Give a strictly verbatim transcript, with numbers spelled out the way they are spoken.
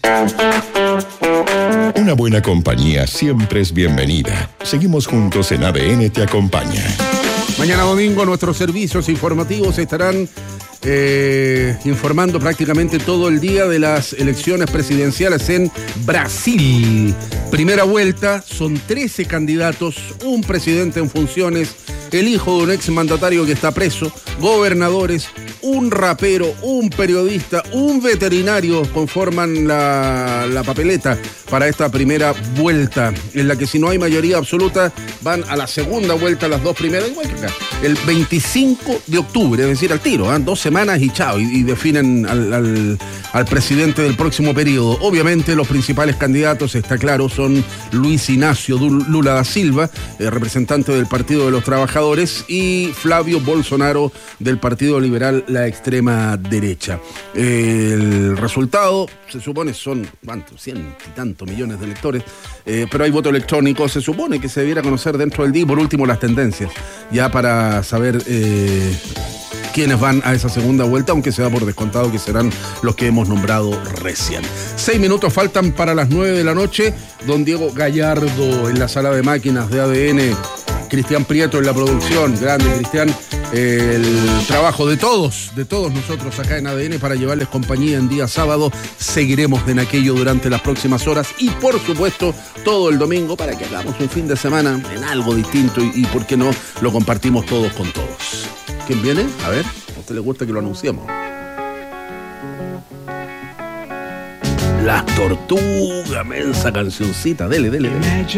Una buena compañía siempre es bienvenida. Seguimos juntos en A D N Te Acompaña. Mañana domingo nuestros servicios informativos estarán eh, informando prácticamente todo el día de las elecciones presidenciales en Brasil. Primera vuelta, son trece candidatos, un presidente en funciones, el hijo de un exmandatario que está preso, gobernadores, un rapero, un periodista, un veterinario conforman la, la papeleta para esta primera vuelta, en la que si no hay mayoría absoluta van a la segunda vuelta las dos primeras, igual que acá, el veinticinco de octubre, es decir, al tiro, ¿eh? dos semanas y chao, y, y definen al, al, al presidente del próximo periodo. Obviamente los principales candidatos, está claro, son Luis Ignacio Lula da Silva, eh, representante del Partido de los Trabajadores, y Flavio Bolsonaro del Partido Liberal, la extrema derecha. Eh, el resultado, se supone, son, ¿cuántos? Cien y tantos millones de electores, eh, pero hay voto electrónico, se supone que se debiera conocer dentro del día, y por último las tendencias, ya para saber eh, quiénes van a esa segunda vuelta, aunque se da por descontado que serán los que hemos nombrado recién. Seis minutos faltan para las nueve de la noche. Don Diego Gallardo en la sala de máquinas de A D N, Cristian Prieto en la producción. Grande, Cristian. El trabajo de todos, de todos nosotros acá en A D N para llevarles compañía en día sábado. Seguiremos en aquello durante las próximas horas y, por supuesto, todo el domingo para que hagamos un fin de semana en algo distinto y, y ¿por qué no?, lo compartimos todos con todos. ¿Quién viene? A ver, ¿a usted le gusta que lo anunciemos? Las Tortugas, mensa cancioncita. Dele, dele, dele.